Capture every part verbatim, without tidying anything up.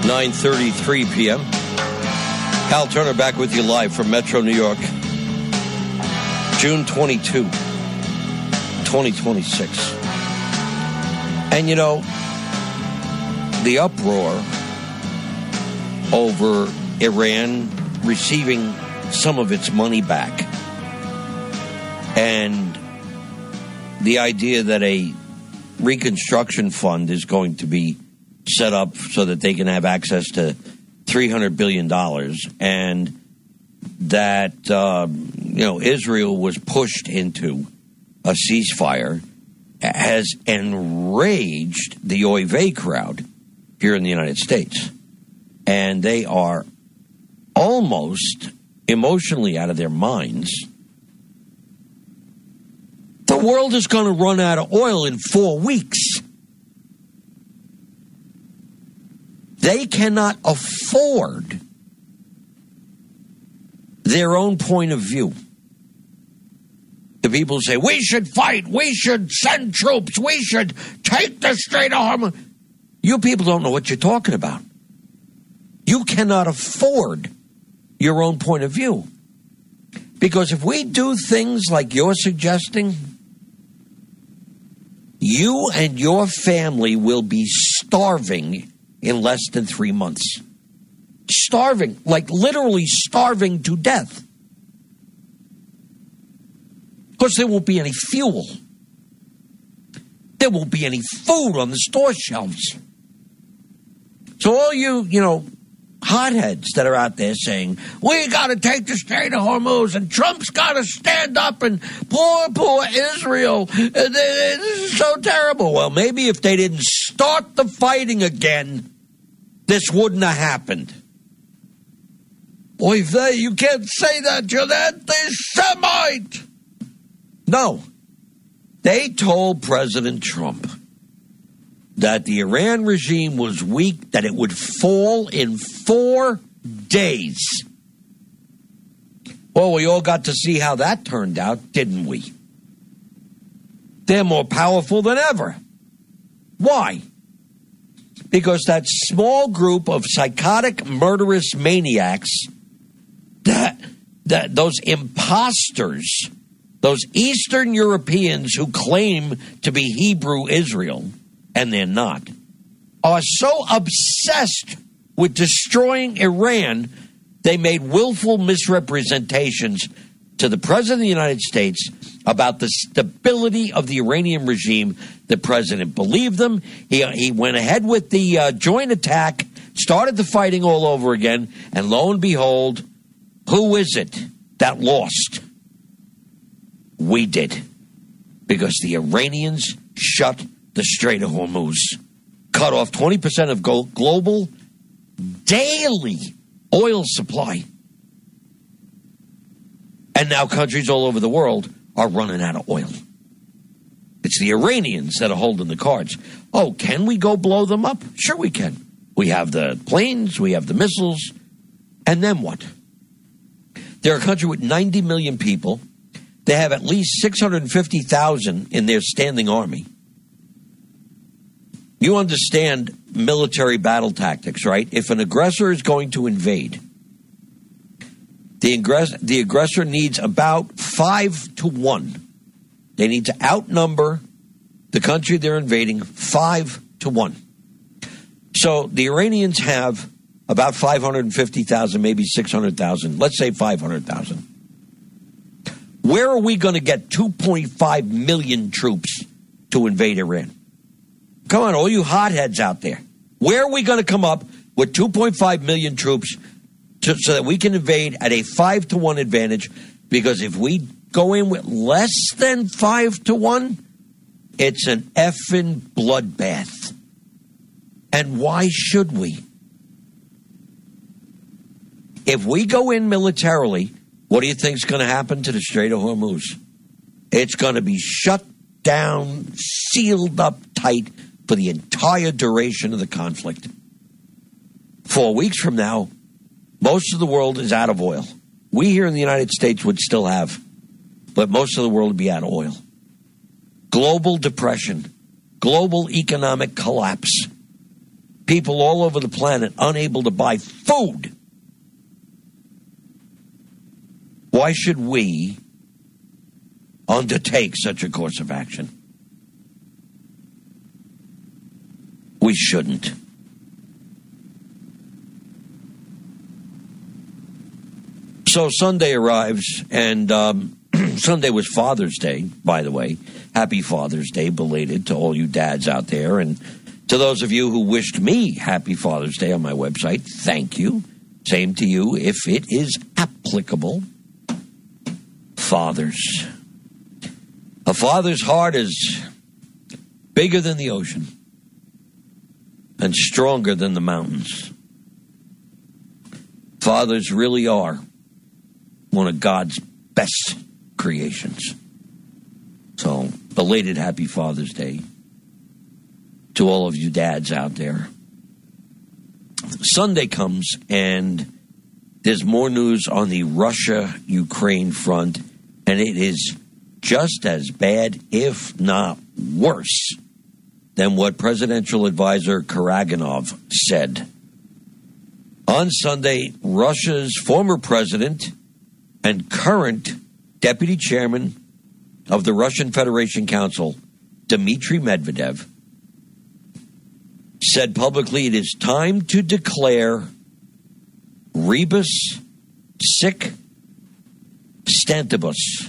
nine thirty-three p.m. Hal Turner back with you live from Metro New York. June twenty-second, twenty twenty-six. And, you know, the uproar over Iran receiving some of its money back and the idea that a reconstruction fund is going to be set up so that they can have access to three hundred billion dollars, and that, uh, you know, Israel was pushed into a ceasefire has enraged the Oy Vey crowd here in the United States. And they are almost emotionally out of their minds. The world is going to run out of oil in four weeks. They cannot afford their own point of view. The people say, we should fight, we should send troops, we should take the Strait of Hormuz. You people don't know what you're talking about. You cannot afford your own point of view. Because if we do things like you're suggesting, you and your family will be starving in less than three months. Starving, like literally starving to death. Because there won't be any fuel. There won't be any food on the store shelves. So all you, you know, hotheads that are out there saying, we got to take the Strait of Hormuz and Trump's got to stand up and poor, poor Israel. This is so terrible. Well, maybe if they didn't start the fighting again, this wouldn't have happened. Oy vey, you can't say that. You're an anti-Semite. No. They told President Trump that the Iran regime was weak, that it would fall in four days. Well, we all got to see how that turned out, didn't we? They're more powerful than ever. Why? Because that small group of psychotic, murderous maniacs, that, that those imposters, those Eastern Europeans who claim to be Hebrew Israel, and they're not, are so obsessed with destroying Iran, they made willful misrepresentations to the President of the United States about the stability of the Iranian regime. The President believed them. He, he went ahead with the uh, joint attack, started the fighting all over again, and lo and behold, who is it that lost? We did. Because the Iranians shut the Strait of Hormuz, cut off twenty percent of global daily oil supply. And now countries all over the world are running out of oil. It's the Iranians that are holding the cards. Oh, can we go blow them up? Sure we can. We have the planes, we have the missiles, and then what? They're a country with ninety million people. They have at least six hundred fifty thousand in their standing army. You understand military battle tactics, right? If an aggressor is going to invade, the, aggress- the aggressor needs about five to one. They need to outnumber the country they're invading five to one. So the Iranians have about five hundred fifty thousand, maybe six hundred thousand. Let's say five hundred thousand. Where are we going to get two point five million troops to invade Iran? Come on, all you hotheads out there. Where are we going to come up with two point five million troops to, so that we can invade at a five to one advantage? Because if we go in with less than five to one, it's an effing bloodbath. And why should we? If we go in militarily, what do you think is going to happen to the Strait of Hormuz? It's going to be shut down, sealed up tight for the entire duration of the conflict. Four weeks from now, most of the world is out of oil. We here in the United States would still have, but most of the world would be out of oil. Global depression, global economic collapse. people all over the planet unable to buy food. Why should we undertake such a course of action? We shouldn't. So Sunday arrives, and um, Sunday was Father's Day, by the way. Happy Father's Day, belated to all you dads out there. And to those of you who wished me Happy Father's Day on my website, thank you. Same to you, if it is applicable. Fathers. A father's heart is bigger than the ocean and stronger than the mountains. Fathers really are one of God's best creations. So, belated Happy Father's Day to all of you dads out there. Sunday comes and there's more news on the Russia-Ukraine front, and it is just as bad, if not worse, than what presidential advisor Karaganov said. On Sunday, Russia's former president and current deputy chairman of the Russian Federation Council, Dmitry Medvedev, said publicly it is time to declare rebus sic stantibus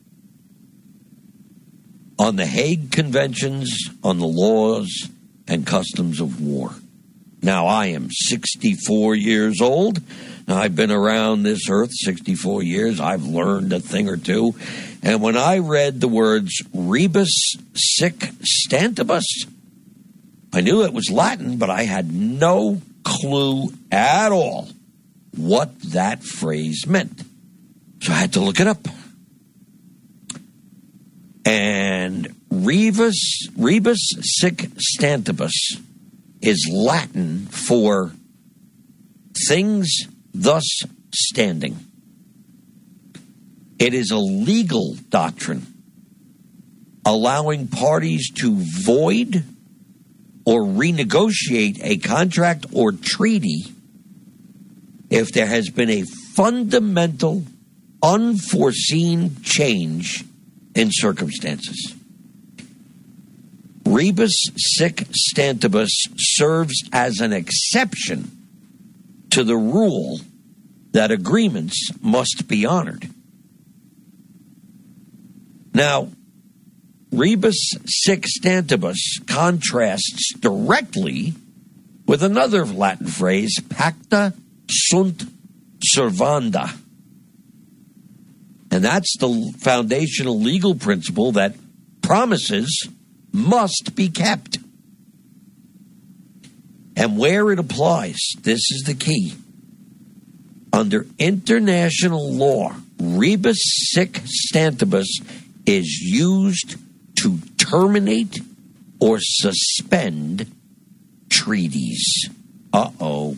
on the Hague Conventions on the laws and customs of war. Now, I am sixty-four years old. I've been around this earth sixty-four years. I've learned a thing or two. And when I read the words rebus sic stantibus, I knew it was Latin, but I had no clue at all what that phrase meant. So I had to look it up. And rebus, rebus sic stantibus is Latin for things thus standing. It is a legal doctrine allowing parties to void or renegotiate a contract or treaty if there has been a fundamental, unforeseen change in circumstances. Rebus sic stantibus serves as an exception to the rule that agreements must be honored. Now, rebus sic stantibus contrasts directly with another Latin phrase, pacta sunt servanda. And that's the foundational legal principle that promises must be kept. And where it applies, this is the key. Under international law, rebus sic stantibus is used to terminate or suspend treaties. Uh-oh.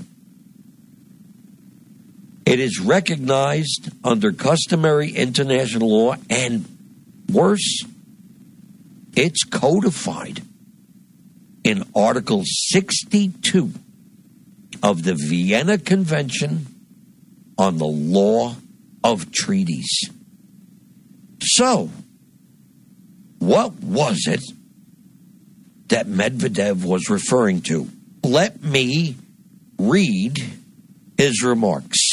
It is recognized under customary international law, and worse, it's codified in Article sixty-two of the Vienna Convention on the Law of Treaties. So, what was it that Medvedev was referring to? Let me read his remarks.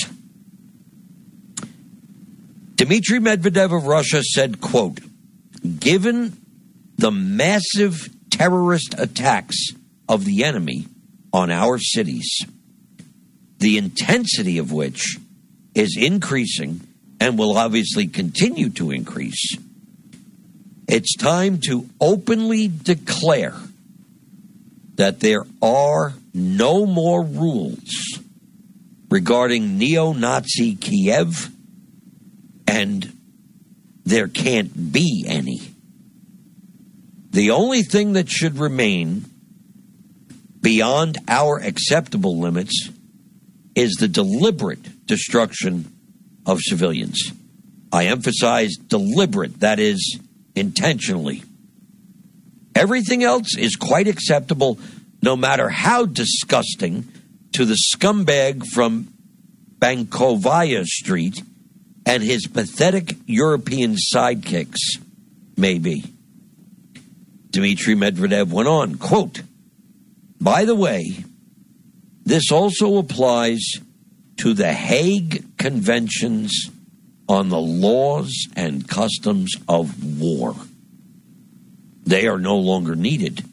Dmitry Medvedev of Russia said, quote, given the massive terrorist attacks of the enemy on our cities, the intensity of which is increasing and will obviously continue to increase, it's time to openly declare that there are no more rules regarding neo-Nazi Kiev, and there can't be any. The only thing that should remain beyond our acceptable limits is the deliberate destruction of civilians. I emphasize deliberate, that is, intentionally. Everything else is quite acceptable, no matter how disgusting to the scumbag from Bankovaya Street and his pathetic European sidekicks may be. Dmitry Medvedev went on, quote, by the way, this also applies to the Hague Conventions on the laws and customs of war. They are no longer needed.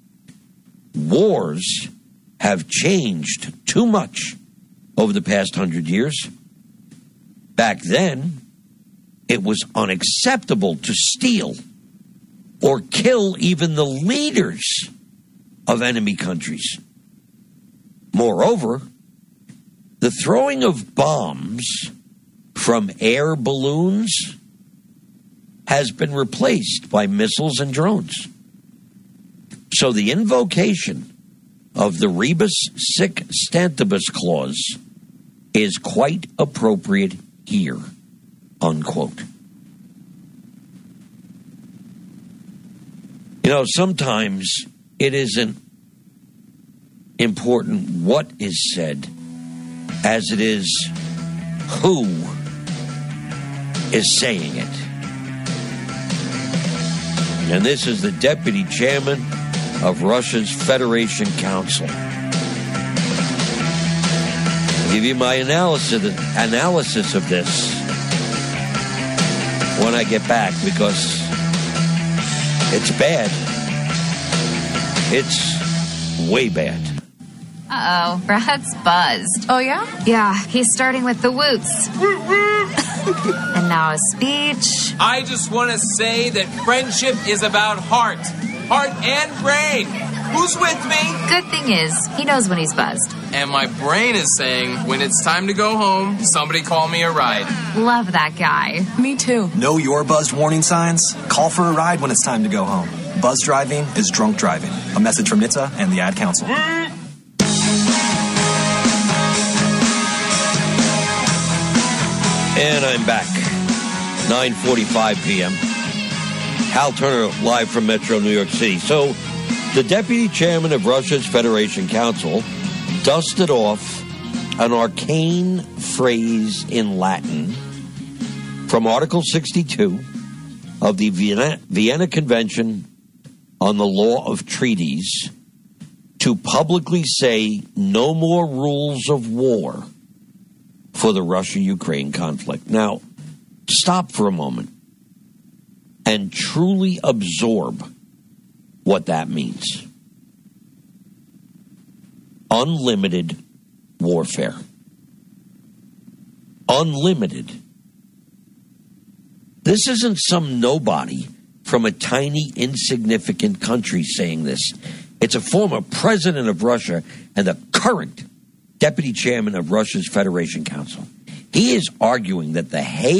Wars have changed too much over the past hundred years. Back then, it was unacceptable to steal or kill even the leaders of enemy countries. Moreover, the throwing of bombs from air balloons has been replaced by missiles and drones. So the invocation of the rebus sic stantibus clause is quite appropriate here, unquote. You know, sometimes it isn't important what is said as it is who is saying it. And this is the deputy chairman of Russia's Federation Council. I'll give you my analysis analysis of this when I get back, because it's bad. It's way bad. Uh-oh, Brad's buzzed. Oh, yeah? Yeah, he's starting with the woots. And now a speech. I just want to say that friendship is about heart. Heart and brain. Who's with me? Good thing is, he knows when he's buzzed. And my brain is saying, when it's time to go home, somebody call me a ride. Love that guy. Me too. Know your buzzed warning signs? Call for a ride when it's time to go home. Buzz driving is drunk driving. A message from N H T S A and the Ad Council. And I'm back. nine forty-five p.m. Hal Turner live from Metro New York City. So the deputy chairman of Russia's Federation Council dusted off an arcane phrase in Latin from Article sixty-two of the Vienna, Vienna Convention on the Law of Treaties to publicly say no more rules of war for the Russia-Ukraine conflict. Now, stop for a moment and truly absorb what that means. Unlimited warfare. Unlimited. This isn't some nobody from a tiny, insignificant country saying this. It's a former president of Russia and the current deputy chairman of Russia's Federation Council. He is arguing that the Hague